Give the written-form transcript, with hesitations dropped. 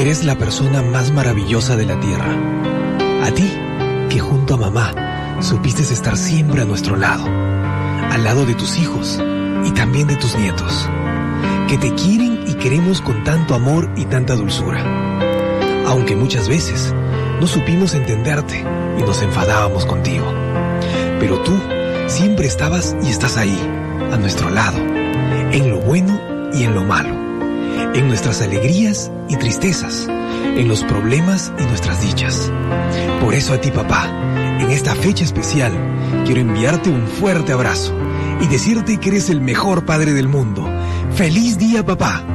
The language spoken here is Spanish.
Eres la persona más maravillosa de la tierra. A ti, que junto a mamá supiste estar siempre a nuestro lado, al lado de tus hijos y también de tus nietos, que te quieren y queremos con tanto amor y tanta dulzura. Aunque muchas veces no supimos entenderte y nos enfadábamos contigo, pero tú siempre estabas y estás ahí, a nuestro lado, en lo bueno y en lo malo, en nuestras alegrías y tristezas, en los problemas y nuestras dichas. Por eso a ti, papá, en esta fecha especial, quiero enviarte un fuerte abrazo y decirte que eres el mejor padre del mundo. ¡Feliz día, papá!